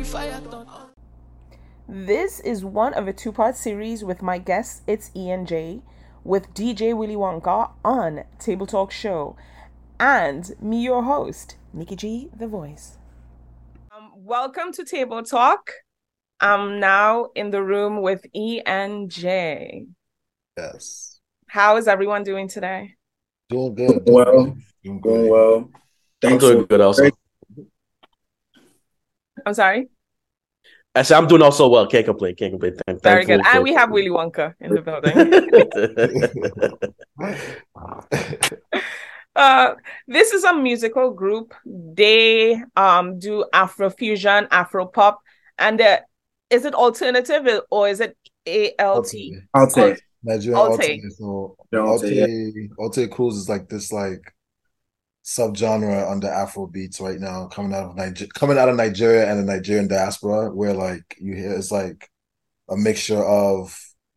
This is one of a two-part series with my guest, it's Ian J, with DJ Willy Wonka on Table Talk Show, and me, your host, Nikki G, the voice. Welcome to Table Talk. I'm now in the room with Ian J. Yes. How is everyone doing today? Doing good. Well, Doing doing great. well. I'm Thanks doing for good also. I'm sorry? I said I'm doing also well. Can't complain. Can't complain. Very good. Thankful And for. we have Willy Wonka in the building. This is a musical group. They do Afrofusion, Afropop, and is it alternative or is it ALT? Alte. Nigerian Alte. Alte. So Alte, yeah. Alte Cruz is like this subgenre under Afro beats right now, coming out of Nigeria and the Nigerian diaspora, where like you hear it's like a mixture of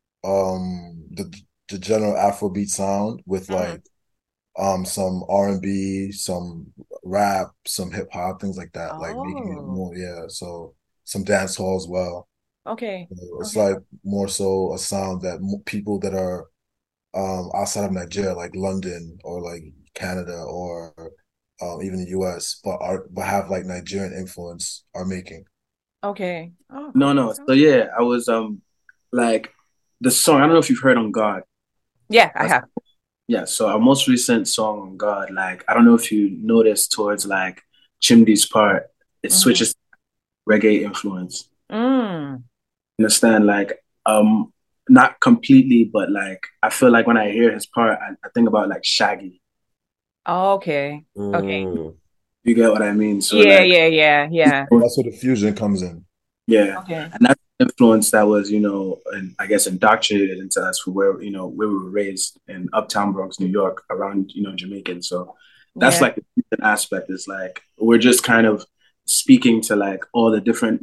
the general Afro beat sound with like some R&B, some rap, some hip hop, things like that, like making it Oh, more, yeah. So some dance hall as well. okay. It's Okay. like more so a sound that people that are outside of Nigeria, like London or like Canada or even the US, but have like Nigerian influence are making. Okay. Oh, No, cool. no. So yeah, I was like the song. I don't know if you've heard on God. Yeah, I That's have. yeah. So our most recent song on God, like I don't know if you noticed towards like Chimdi's part, it Mm-hmm. switches reggae influence. Mm. Understand? Like not completely, but like I feel like when I hear his part, I think about like Shaggy. Okay. Okay. Mm. You get what I mean? So Yeah, like yeah, yeah, yeah. That's where the fusion comes in. yeah, Okay. and that's the influence that was, and I guess indoctrinated into us for where we were raised in Uptown Bronx, New York, around Jamaican. So that's Yeah. like the different aspect is like we're just kind of speaking to like all the different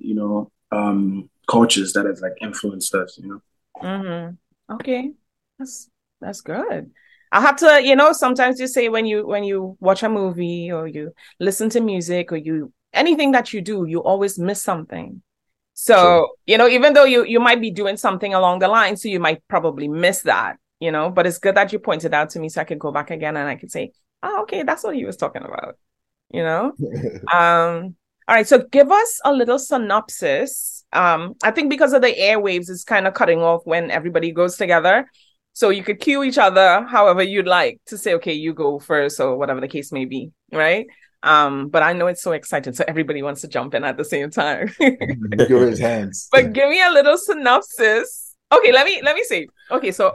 cultures that have like influenced us. Mm-hmm. Okay. That's that's good. I have to, sometimes you say when you watch a movie or you listen to music or you anything that you do, you always miss something. True. So, even though you might be doing something along the line, so you might probably miss that, but it's good that you pointed out to me so I could go back again and I could say, oh, okay, that's what he was talking about, you know? All right, so give us a little synopsis. I think because of the airwaves, it's kind of cutting off when everybody goes together. So you could cue each other however you'd like to say, okay, you go first or whatever the case may be, right? But I know it's so exciting, so everybody wants to jump in at the same time. You raise hands. But give me a little synopsis. Okay, let me see. Okay, so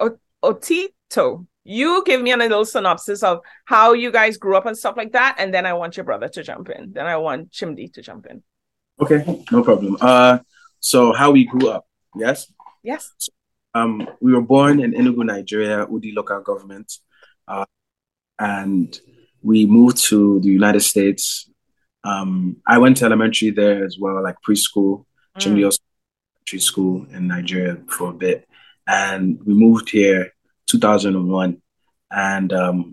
Otito, you give me a little synopsis of how you guys grew up and stuff like that, and then I want your brother to jump in. Then I want Chimdi to jump in. Okay, no problem. So how we grew up? Yes. Yes. We were born in Enugu, Nigeria, Udi local government, uh, and we moved to the United States. I went to elementary there as well, like preschool, Chimdi Mm. also elementary school in Nigeria for a bit, and we moved here 2001, and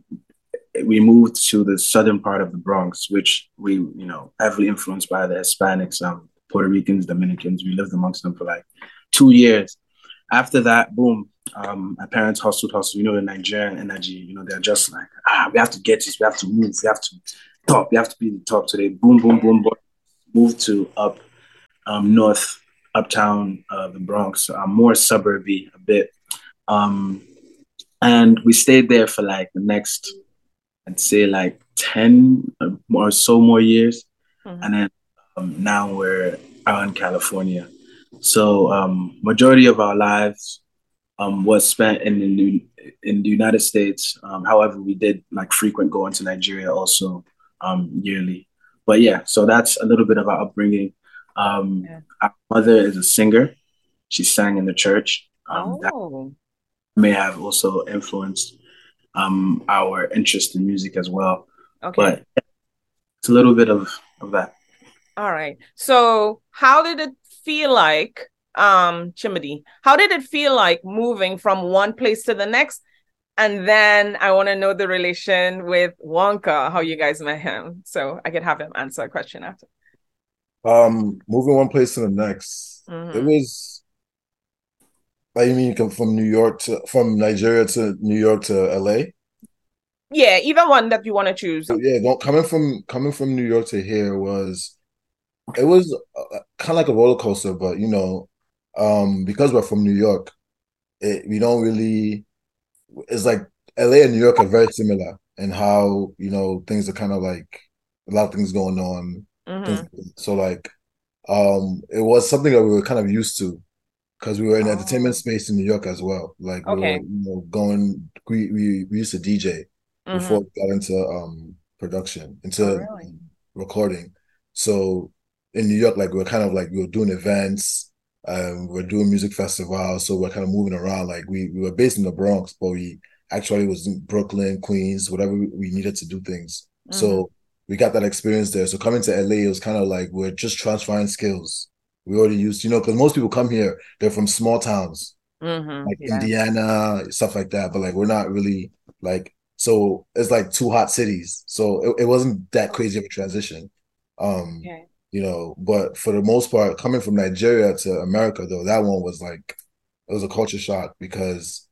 we moved to the southern part of the Bronx, which we, heavily influenced by the Hispanics, Puerto Ricans, Dominicans. We lived amongst them for like 2 years. After that, boom, my parents hustled. The Nigerian energy, they're just like, we have to get this, we have to move, we have to top, we have to be the top. So they boom, boom, boom, boom, moved to up north, uptown, the Bronx, more suburby a bit. Um, and we stayed there for like the next, I'd say like 10 or so more years. And Mm-hmm. then now we're out in California. So majority of our lives was spent in the United States. However, we did like frequent going to Nigeria also yearly. But yeah, so that's a little bit of our upbringing. Yeah. Our mother is a singer. She sang in the church. That Oh, may have also influenced our interest in music as well. okay. But it's a little bit of that. All right. So how did it feel like, Chimidi? How did it feel like moving from one place to the next? And then I want to know the relation with Wonka, how you guys met him. So I could have him answer a question after. Moving one place to the next. It Mm-hmm. was like you mean you come from Nigeria to New York to LA? Yeah, either one that you want to choose. Yeah, coming from New York to here was kind of like a roller coaster, but because we're from New York, we don't really. It's like LA and New York are very similar in how things are kind of like a lot of things going on, things Mm-hmm. like that. So like it was something that we were kind of used to because we were in the entertainment Oh, space in New York as well. Like we were, okay. going. We used to DJ before Mm-hmm. we got into production, Oh, into really? recording. So in New York, like we were doing events, we are doing music festivals, so we're kind of moving around. Like we were based in the Bronx, but we actually was in Brooklyn, Queens, whatever we needed to do things. Mm-hmm. So we got that experience there. So coming to LA, it was kind of like we're just transferring skills. We already used, because most people come here, they're from small towns Mm-hmm. like Yeah. Indiana, stuff like that. But like we're not really like, so it's like two hot cities. So it wasn't that crazy of a transition. Um, Okay. but for the most part, coming from Nigeria to America though, that one was like it was a culture shock because,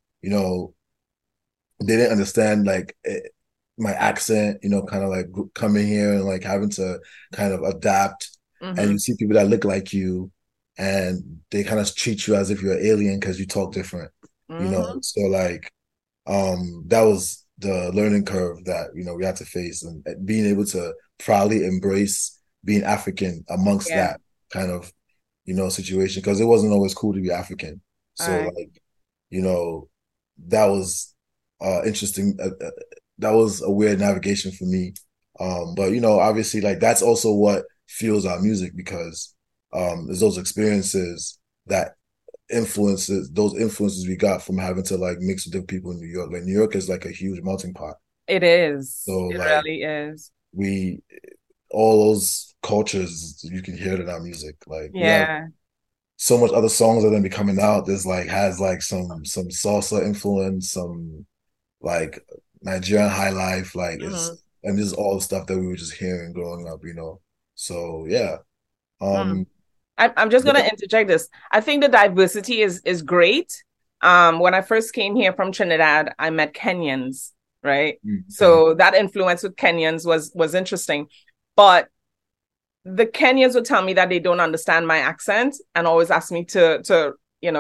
they didn't understand like my accent, kind of like coming here and like having to kind of adapt. And Mm-hmm. you see people that look like you and they kind of treat you as if you're an alien because you talk different, Mm-hmm. So like that was the learning curve that we had to face, and being able to proudly embrace being African amongst Yeah. that kind of situation, because it wasn't always cool to be African. All So right. like you know that was interesting. That was a weird navigation for me. But obviously, like that's also what fuels our music because there's those experiences that those influences we got from having to like mix with different people in New York. Like New York is like a huge melting pot. It is. So It like really is. we all those cultures you can hear it in our music. Like we have Yeah. so much other songs that are gonna be coming out. There's like has like some salsa influence, some like Nigerian high life, like Mm-hmm. and this is all the stuff that we were just hearing growing up. So yeah. Mm. Um I'm just gonna interject this. I think the diversity is great. When I first came here from Trinidad, I met Kenyans, right? okay. So that influence with Kenyans was interesting. But the Kenyans would tell me that they don't understand my accent and always ask me to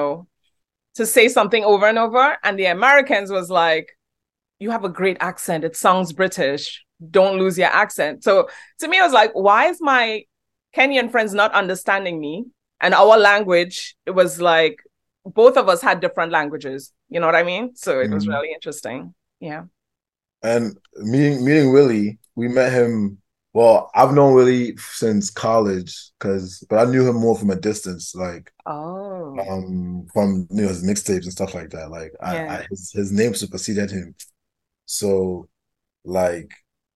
to say something over and over. And the Americans was like, you have a great accent. It sounds British. Don't lose your accent. So to me, it was like, why is my Kenyan friends not understanding me? And our language, it was like both of us had different languages. You know what I mean? So it was Mhm. really interesting. Yeah. And meeting Willie, we met him. Well, I've known Willie since college, but I knew him more from a distance, like Oh, from his mixtapes and stuff like that. Like yeah. his name superseded him. So like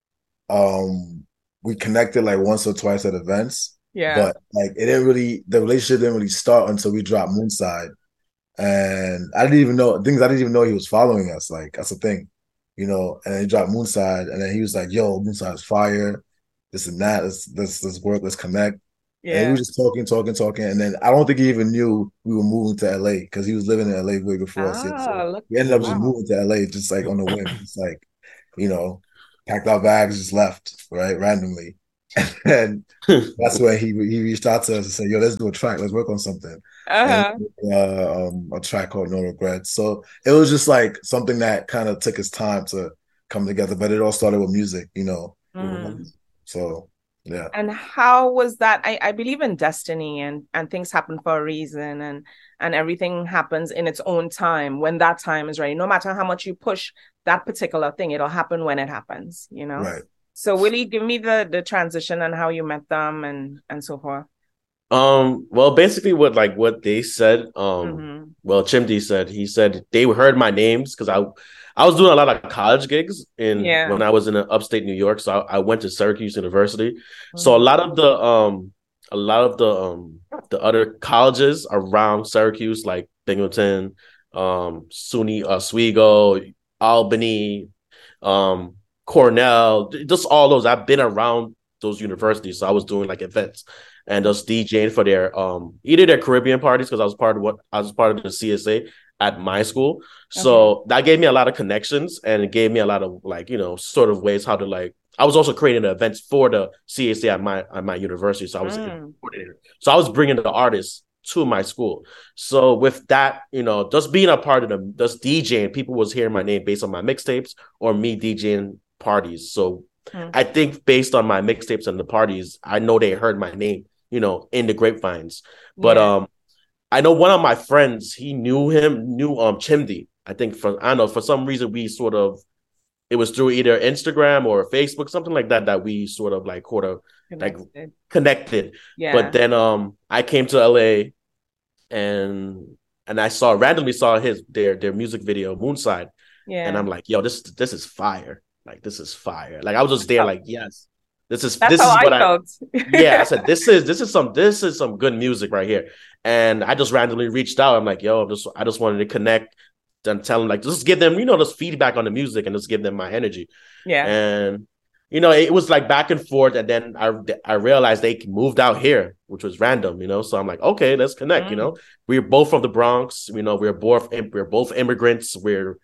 we connected like once or twice at events, Yeah. but like the relationship didn't really start until we dropped Moonside. And I didn't even know he was following us. Like that's the thing, And then he dropped Moonside, and then he was like, "Yo, Moonside's fire, this and that. Let's work, let's connect." And we Yeah. were just talking, and then I don't think he even knew we were moving to LA because he was living in LA way before us yet. So Ah, look. we ended up just Wow. moving to LA just like on the whim, just like you know, packed our bags, just left right randomly, and that's when he reached out to us and said, "Yo, let's do a track. Let's work on something." And Uh-huh. a track called No Regrets. So it was just like something that kind of took its time to come together, but it all started with music. Mm. So yeah. And how was that? I believe in destiny and things happen for a reason and everything happens in its own time when that time is ready. No matter how much you push that particular thing, it'll happen when it happens, you know? Right. So will you give me the transition and how you met them and so forth? Well, basically what they said, Mm-hmm. well, Chimdi said, he said they heard my names because I was doing a lot of college gigs in Yeah. when I was in upstate New York. So I went to Syracuse University. So Mm-hmm. a lot of the other colleges around Syracuse, like Binghamton, SUNY Oswego, Albany, um, Cornell, just all those. I've been around those universities. So I was doing like events and just DJing for their either their Caribbean parties, because I was part of the CSA at my school. So that gave me a lot of connections, and it gave me a lot of like, sort of ways how to like. I was also creating the events for the CSA at my university. So I was coordinator. So I was bringing the artists to my school. So with that, just being a part of them, just DJing, people was hearing my name based on my mixtapes or me DJing parties. So I think based on my mixtapes and the parties, I know they heard my name, in the grapevines. But I know one of my friends, he knew Chimdi. I think for some reason it was through either Instagram or Facebook, something like that, that we sort of connected. Yeah. But then I came to LA and I randomly saw their music video, Moonside. Yeah. And I'm like, yo, this is fire. Like, this is fire. Like, I was just there like, yes. That's this is how what I felt. Yeah, I said this is some good music right here. And I just randomly reached out. I'm like, yo, I just wanted to connect and tell them, like, just give them, just feedback on the music and just give them my energy. Yeah. And it was like back and forth, and then I realized they moved out here, which was random, So I'm like, okay, let's connect. We're both from the Bronx. We're both immigrants. We're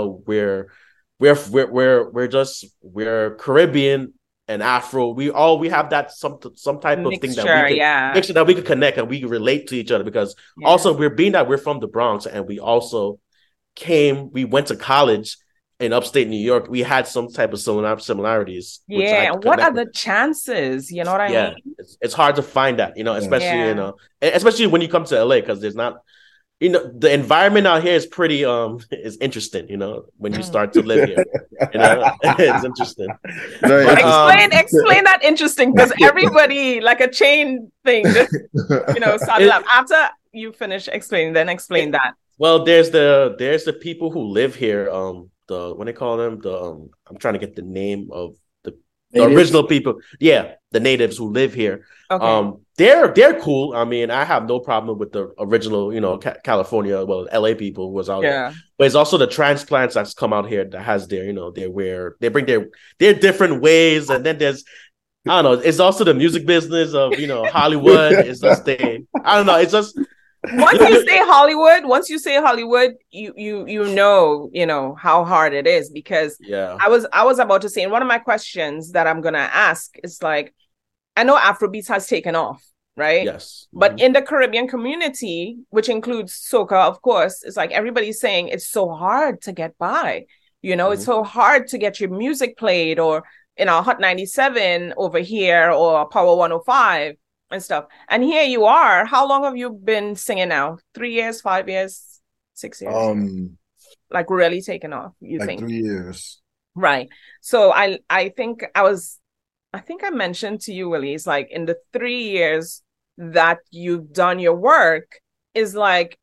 Caribbean and Afro. We have that some type of mixture, thing that we could connect and we can relate to each other, because also we're from the Bronx, and we also we went to college in upstate New York. We had some type of similarities. Yeah. What are the chances? You know what I mean? It's hard to find that, especially especially when you come to LA, because there's not, the environment out here is pretty is interesting, when you start to live here. It's interesting. Explain that interesting, because everybody, like a chain thing, just started up. After you finish explaining, then explain that. Well, there's the people who live here, what they call them, I'm trying to get the name of the original people. Yeah, the natives who live here. Okay. They're cool. I mean, I have no problem with the original, California, LA people who was out there. But it's also the transplants that's come out here that has their, they bring their different ways, and then there's, I don't know, it's also the music business of, Hollywood. It's just I don't know, it's just. Once you say Hollywood, you know how hard it is, because I was about to say, and one of my questions that I'm gonna ask is, like, I know Afrobeats has taken off, right? Yes. But in the Caribbean community, which includes soca, of course, it's like everybody's saying it's so hard to get by. It's so hard to get your music played, or Hot 97 over here, or Power 105. And stuff. And here you are. How long have you been singing now? 3 years, 5 years, 6 years? Like really taken off, you think? 3 years. Right. So I think I mentioned to you, Willie, it's like in the 3 years that you've done your work, is like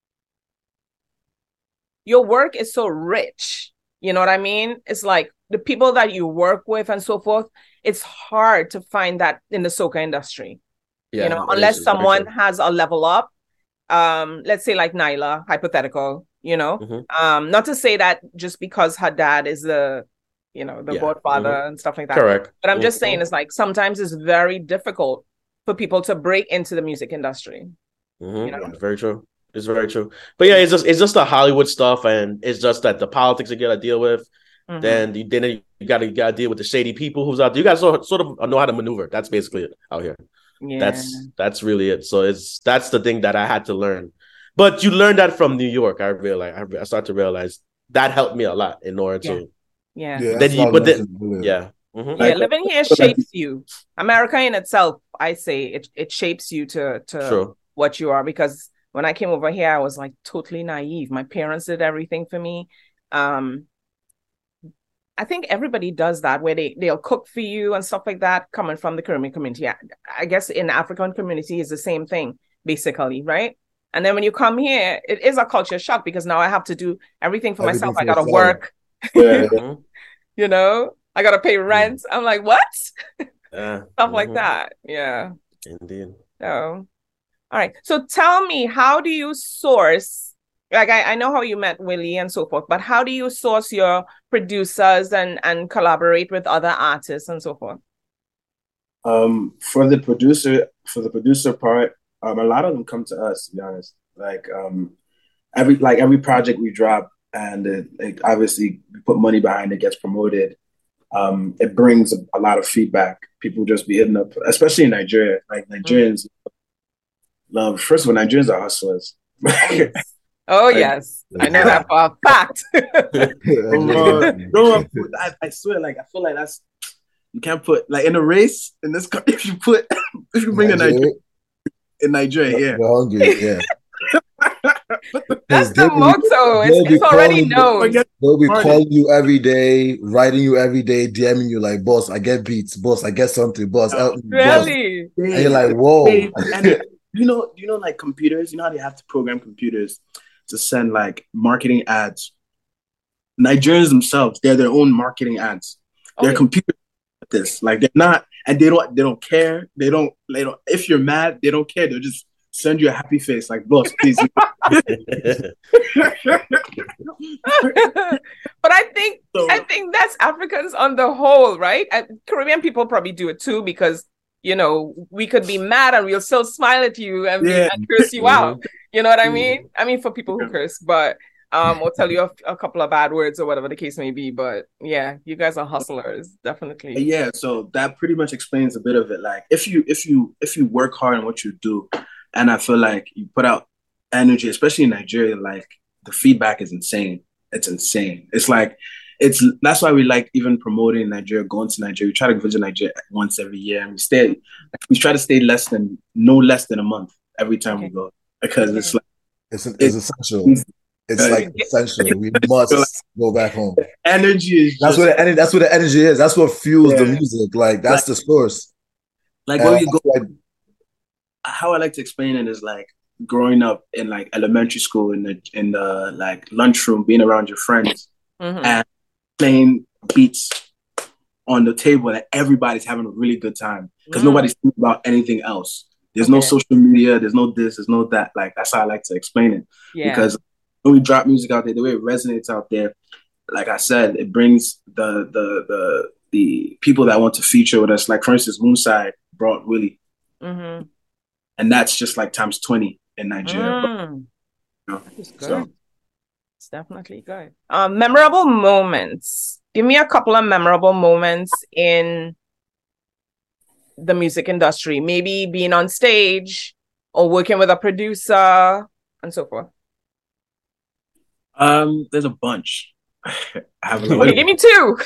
your work is so rich. You know what I mean? It's like the people that you work with and so forth, it's hard to find that in the soca industry. Unless someone has a level up, let's say like Nyla, hypothetical, not to say that just because her dad is the godfather and stuff like that. Correct. But I'm just saying, it's like sometimes it's very difficult for people to break into the music industry. It's very true. It's very true. But yeah, it's just the Hollywood stuff, and it's just that the politics you gotta deal with. Then you gotta deal with the shady people who's out there. You gotta sort of know how to maneuver. That's basically it out here. Yeah. That's really it. So that's the thing that I had to learn. But you learn that from New York. I started to realize that helped me a lot in order to. Yeah. Living here shapes you. America in itself, I say it shapes you to what you are, because when I came over here, I was like totally naive. My parents did everything for me. I think everybody does that, where they'll cook for you and stuff like that, coming from the Caribbean community. I guess in the African community is the same thing, basically, right? And then when you come here, it is a culture shock, because now I have to do everything for myself. I gotta work, I gotta pay rent. I'm like, what? Stuff like that. Yeah. Indeed. So, all right. So tell me, how do you source? Like, I know how you met Willie and so forth, but how do you source your producers and collaborate with other artists and so forth? For the producer part, a lot of them come to us, to be honest. Every project we drop and it obviously we put money behind it, gets promoted. It brings a lot of feedback. People just be hitting up, especially in Nigeria. Like Nigerians love. First of all, Nigerians are hustlers. Oh yes, I know that for a fact. No, I swear, like I feel like that's you can't put like in a race in this country. If you bring a Nigerian in Nigeria, yeah, they're hungry, yeah. That's the motto. It's already known. They'll be calling you every day, writing you every day, DMing you like, boss, I get beats, boss, I get something, boss. Really? Boss. And you're like, whoa. And you know, like computers, you know how they have to program computers to send like marketing ads. Nigerians themselves, they're their own marketing ads. They're computers at this. Like they're not, and they don't care. They don't, if you're mad, they don't care. They'll just send you a happy face, like, boss, please. But I think that's Africans on the whole, right? Caribbean people probably do it too, because you know we could be mad and we'll still smile at you and curse you out. You know what I mean? I mean, for people who curse, but or tell you a couple of bad words or whatever the case may be. But yeah, you guys are hustlers, definitely. Yeah, so that pretty much explains a bit of it. Like if you work hard in what you do, and I feel like you put out energy, especially in Nigeria, like the feedback is insane. It's insane. That's why we like even promoting Nigeria, going to Nigeria. We try to visit Nigeria once every year, and we try to stay no less than a month every time we go, because it's essential. It's like essential. We must go back home. Energy is that's where the energy is. That's what fuels the music. Like that's the source. Like when you go. How I like to explain it is like growing up in like elementary school in the like lunchroom, being around your friends and playing beats on the table, and everybody's having a really good time because nobody's thinking about anything else. There's no social media, there's no this, there's no that. Like that's how I like to explain it. Because when we drop music out there, the way it resonates out there, like I said, it brings the people that want to feature with us. Like for instance, Moonside brought Willie. And that's just like times 20 in Nigeria. It's good. It's definitely good. Memorable moments. Give me a couple of memorable moments in the music industry. Maybe being on stage or working with a producer and so forth. There's a bunch. Okay, give me two.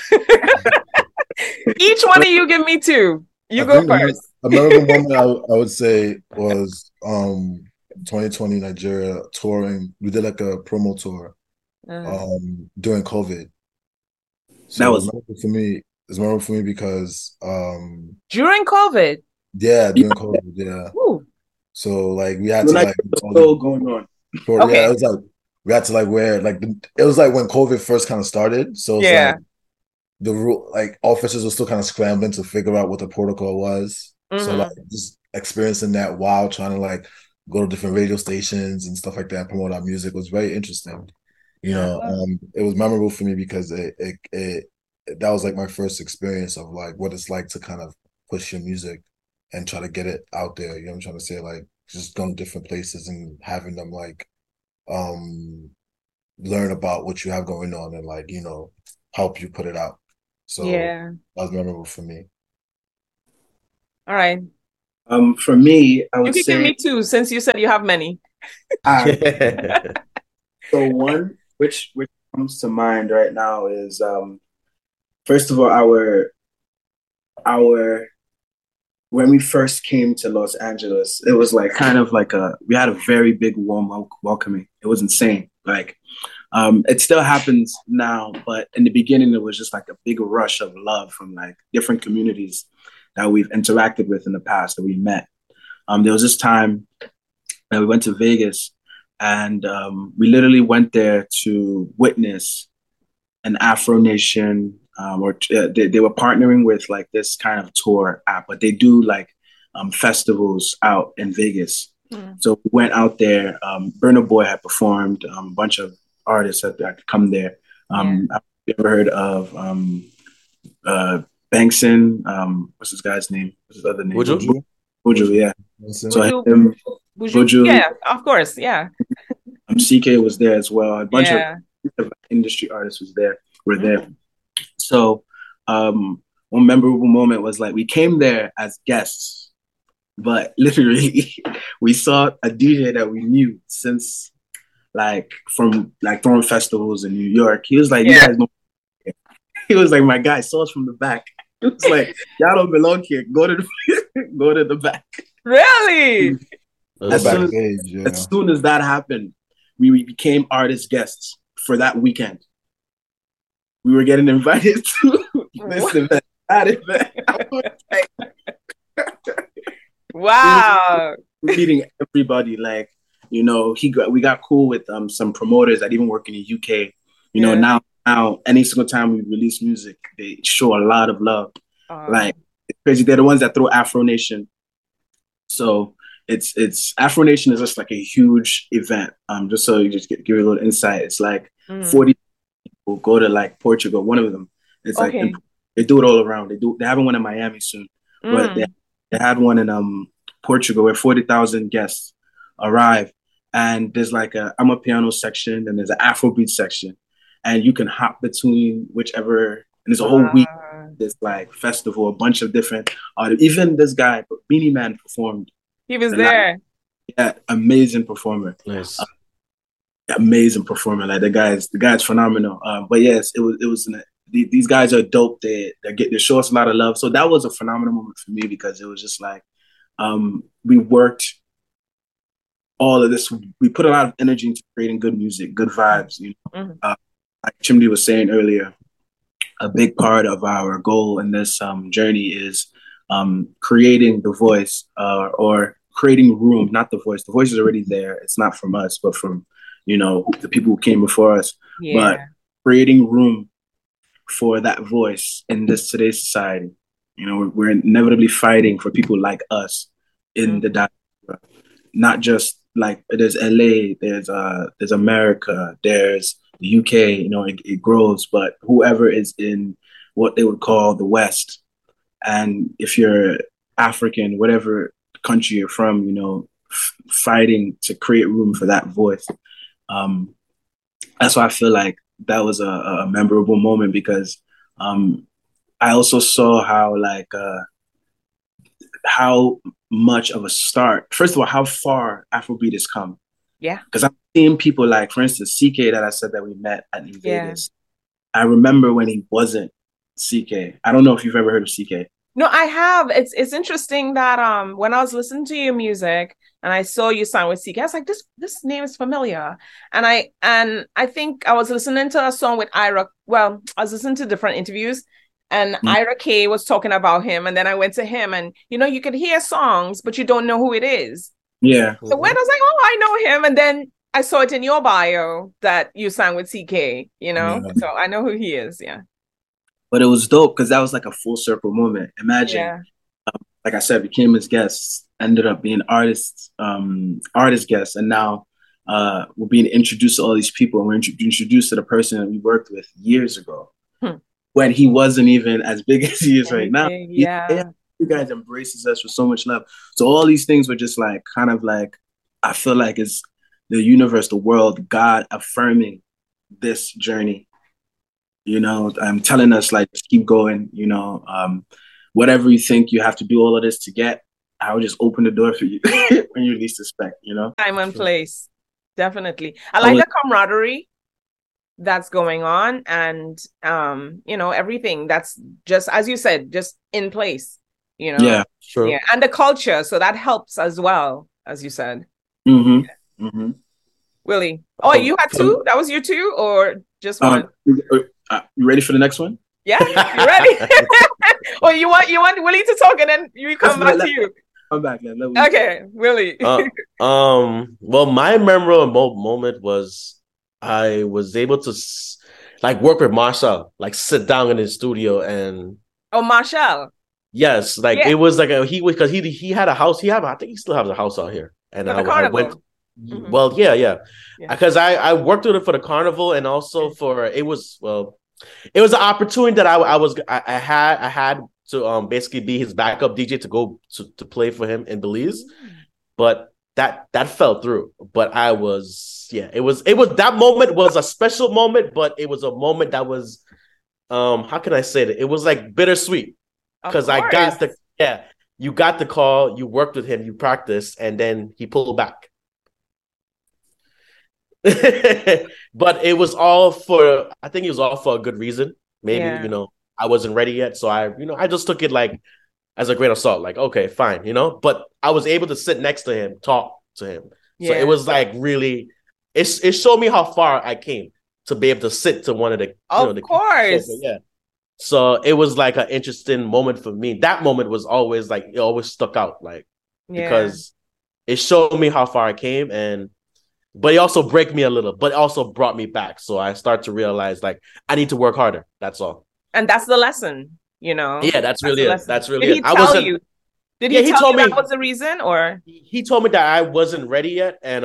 Each one of you give me two. You go first. A memorable moment I would say was 2020 Nigeria touring. We did like a promo tour during COVID. So that was memorable for me. It's memorable for me because during COVID. Yeah, during COVID. Yeah. Ooh. So like we had to like still going on. Yeah, it was like we had to like wear like it was like when COVID first kind of started. So it's like the rule, like officers were still kind of scrambling to figure out what the protocol was. So like just experiencing that while trying to like go to different radio stations and stuff like that and promote our music was very interesting. You know, it was memorable for me because it that was like my first experience of like what it's like to kind of push your music and try to get it out there. You know what I'm trying to say? Like just going to different places and having them like learn about what you have going on and like, you know, help you put it out. So that was memorable for me. All right. For me, I would say... You can give me two since you said you have many. So one, which comes to mind right now is, first of all, our when we first came to Los Angeles, it was like kind of like we had a very big warm welcoming. It was insane. Like, it still happens now, but in the beginning, it was just like a big rush of love from like different communities that we've interacted with in the past that we met. There was this time that we went to Vegas and we literally went there to witness an Afro Nation they were partnering with like this kind of tour app, but they do like festivals out in Vegas. So we went out there. Burna Boy had performed. A bunch of artists had come there. Have you ever heard of Bankson, what's this guy's name? What's his other name? Would you? Buju, yeah. So Buju, him, Buju, Buju, yeah, of course, yeah, CK was there as well. A bunch yeah. of industry artists were there. Mm. So one memorable moment was like we came there as guests, but literally we saw a DJ that we knew since like from like throwing festivals in New York. He was like, you Yeah. guys know. He was like, my guy saw us from the back. He was like, y'all don't belong here. Go to go to the back. Really? As soon as that happened, we became artist guests for that weekend. We were getting invited to this event, that event. Wow. Meeting everybody, like, you know, we got cool with some promoters that even work in the UK. You know, now any single time we release music, they show a lot of love. Like it's crazy. They're the ones that throw Afro Nation. So it's Afro Nation is just like a huge event. Just so you just give you a little insight. It's like 40 people go to like Portugal. One of them. It's like they do it all around. They have one in Miami soon, but they had one in Portugal where 40,000 guests arrive. And there's like a Amapiano section and there's an Afrobeat section. And you can hop between whichever. And there's a whole week. This like festival, a bunch of different even this guy, Beanie Man, performed. He was there. Yeah, amazing performer. Nice. Amazing performer. Like the guy's phenomenal. But yes, it was these guys are dope. They show us a lot of love. So that was a phenomenal moment for me because it was just like we worked all of this. We put a lot of energy into creating good music, good vibes. You know, like Chimney was saying earlier, a big part of our goal in this journey is creating the voice or creating room, not the voice. The voice is already there. It's not from us, but from, you know, the people who came before us. Yeah. But creating room for that voice in today's society. You know, we're inevitably fighting for people like us in the diaspora. Not just like there's LA, there's America, there's the UK, you know, it grows, but whoever is in what they would call the West, and if you're African, whatever country you're from, you know, fighting to create room for that voice. That's why I feel like that was a memorable moment because I also saw how much of a start, first of all, how far Afrobeat has come. Yeah. Because I'm seeing people like, for instance, CK that I said that we met at New Vegas. I remember when he wasn't CK. I don't know if you've ever heard of CK. No, I have. It's interesting that when I was listening to your music and I saw you sign with CK, I was like, this name is familiar. And I think I was listening to a song with Ira. Well, I was listening to different interviews and Ira K was talking about him. And then I went to him and, you know, you could hear songs, but you don't know who it is. Yeah. So when I was like, oh, I know him. And then I saw it in your bio that you sang with CK, you know? Yeah. So I know who he is. Yeah. But it was dope because that was like a full circle moment. Imagine, like I said, became his guests, ended up being artist guests. And now we're being introduced to all these people. And we're introduced to the person that we worked with years ago when he wasn't even as big as he is right now. You guys embraces us with so much love. So all these things were just like, kind of like, I feel like it's the universe, the world, God affirming this journey. You know, I'm telling us like, just keep going, you know, whatever you think you have to do all of this to get, I will just open the door for you when you least expect, you know? Time and place. Definitely. I like the camaraderie that's going on and, you know, everything that's just, as you said, just in place. You know, yeah, sure. Yeah, and the culture, so that helps as well, as you said. Willie, you had two? That was you two, or just one? You ready for the next one? Yeah, you ready? Or you want Willie to talk, and then we come back to you. Come back, then. Okay, Willie. Well, my memorable moment was I was able to like work with Marshall, like sit down in his studio and. Oh, Marshall. Yes, like it was like he had a house. I think he still has a house out here. And I went. Well, yeah, because I worked with it for the carnival and also for It was an opportunity that I had to basically be his backup DJ to go to play for him in Belize, but that fell through. But it was that moment was a special moment, but it was a moment that was how can I say that? It was like bittersweet because I got you got the call, you worked with him, you practiced, and then he pulled back. But it was all for, I think it was all for a good reason. Maybe, I wasn't ready yet. So I just took it like as a grain of salt, like, okay, fine, but I was able to sit next to him, talk to him. So it was like really, it showed me how far I came to be able to sit to one of the, of course. So it was like an interesting moment for me. That moment was always like, it always stuck out, like, because it showed me how far I came, but it also broke me a little, but it also brought me back. So I start to realize like I need to work harder. That's all. And that's the lesson, Yeah, that's really it. That's really it. Did he tell you? Did he tell you that was the reason, or he told me that I wasn't ready yet, and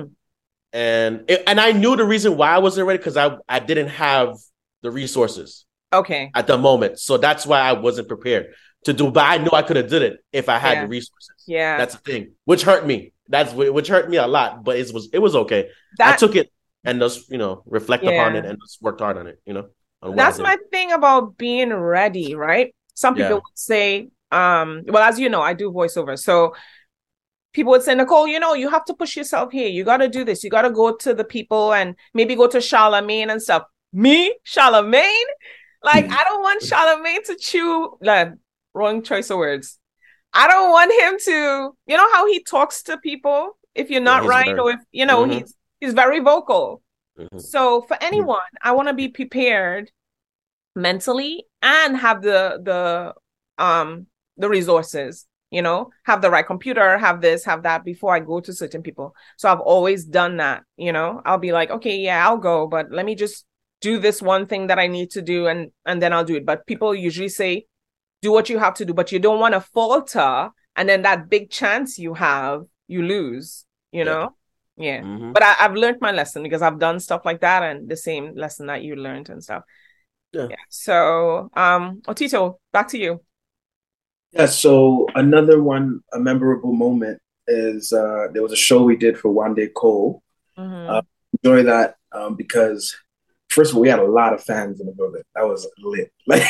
I knew the reason why I wasn't ready because I didn't have the resources. Okay. At the moment. So that's why I wasn't prepared to do, but I knew I could have did it if I had the resources. Yeah. That's the thing, which hurt me. Which hurt me a lot, but it was okay. I took it and just, reflect upon it and just worked hard on it, That's my thing about being ready, right? Some people would say, well, as you know, I do voiceover. So people would say, Nicole, you have to push yourself here. You got to do this. You got to go to the people and maybe go to Charlemagne and stuff. Me? Charlemagne? Like, I don't want Charlemagne to chew, wrong choice of words. I don't want him to, how he talks to people if you're not right, or if, he's very vocal. Mm-hmm. So for anyone, I want to be prepared mentally and have the resources, have the right computer, have this, have that before I go to certain people. So I've always done that, I'll be like, okay, yeah, I'll go, but let me just do this one thing that I need to do and then I'll do it. But people usually say, do what you have to do, but you don't want to falter. And then that big chance you have, you lose, Yeah. Mm-hmm. But I've learned my lesson because I've done stuff like that and the same lesson that you learned and stuff. Yeah. So, Otito, back to you. Yeah. So another one, a memorable moment is there was a show we did for One Day Cole. Mm-hmm. Enjoy that because first of all, we had a lot of fans in the building. That was lit. Like,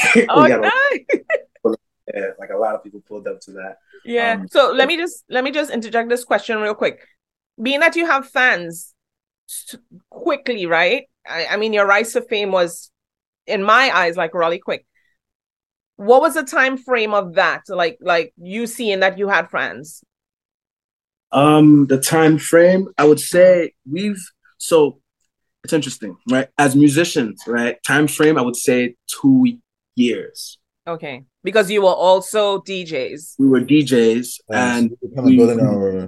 like a lot of people pulled up to that. Yeah. So let me just interject this question real quick. Being that you have fans quickly, right? I mean, your rise to fame was, in my eyes, like really quick. What was the time frame of that? Like you seeing that you had fans? The time frame, I would say it's interesting, right? As musicians, right? Time frame, I would say 2 years. Okay. Because you were also DJs. We were DJs and we did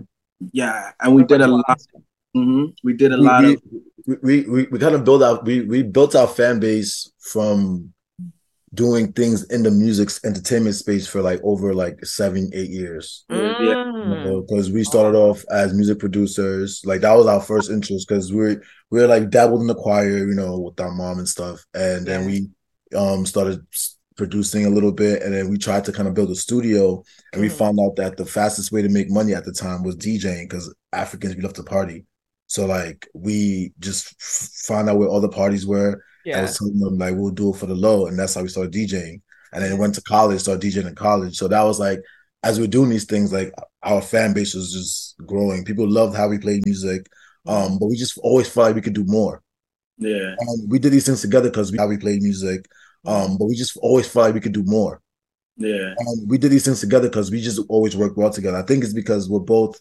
a lot. Mm-hmm. We did a lot of. We kind of built out. We built our fan base from doing things in the music entertainment space for like over like 7-8 years. Because we started off as music producers. Like that was our first interest because we're like dabbled in the choir, with our mom and stuff, and then we started producing a little bit, and then we tried to kind of build a studio, and we found out that the fastest way to make money at the time was DJing because Africans, we love to party. So like we just found out where all the parties were. I was telling them like we'll do it for the low, and that's how we started DJing. And then went to college, started DJing in college. So that was like, as we're doing these things, like our fan base was just growing. People loved how we played music, but we just always felt like we could do more. Yeah, we did these things together because how we played music. But we just always felt like we could do more. Yeah. We did these things together because we just always worked well together. I think it's because we're both